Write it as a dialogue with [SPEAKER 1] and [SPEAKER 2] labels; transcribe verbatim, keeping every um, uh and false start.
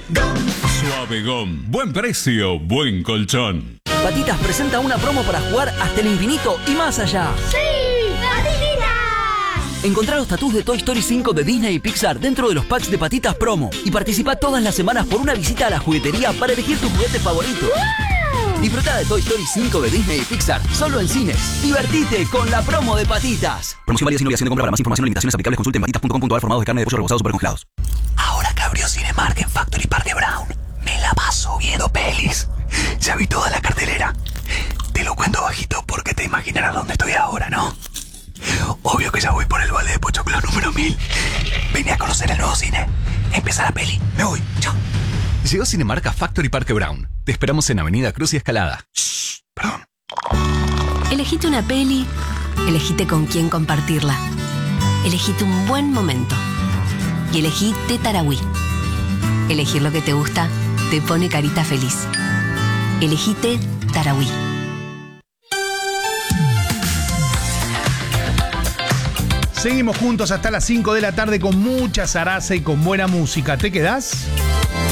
[SPEAKER 1] Suave Gom. Buen precio, buen colchón.
[SPEAKER 2] Patitas presenta una promo para jugar hasta el infinito y más allá.
[SPEAKER 3] ¡Sí! ¡Patitas!
[SPEAKER 2] Encontrá los tatús de Toy Story cinco de Disney y Pixar dentro de los packs de Patitas Promo y participa todas las semanas por una visita a la juguetería para elegir tu juguete favorito.
[SPEAKER 3] ¡Wow!
[SPEAKER 2] Disfruta de Toy Story cinco de Disney y Pixar solo en cines. Divertite con la promo de Patitas. Promoción válida sin obligación de compra. Para más información o limitaciones aplicables consulte en patitas punto com punto a r. Formados de carne de pollo rebozados super congelados. Ahora que abrió Cinemark en Factory Parque Brown, me la paso viendo pelis. Ya vi toda la cartelera. Te lo cuento bajito porque te imaginarás dónde estoy ahora, ¿no? Obvio que ya voy por el balde de Pochoclo número mil. Vení a conocer el nuevo cine. Empieza la peli. Me voy. Chao.
[SPEAKER 4] Llegó Cinemark a Factory Parque Brown. Te esperamos en Avenida Cruz y Escalada.
[SPEAKER 2] Shh, perdón.
[SPEAKER 5] Elegite una peli, elegite con quién compartirla. Elegite un buen momento. Y elegí Té Tarahui. Elegir lo que te gusta te pone carita feliz. Elegí Té Tarahui.
[SPEAKER 6] Seguimos juntos hasta las cinco de la tarde con mucha zaraza y con buena música. ¿Te quedás?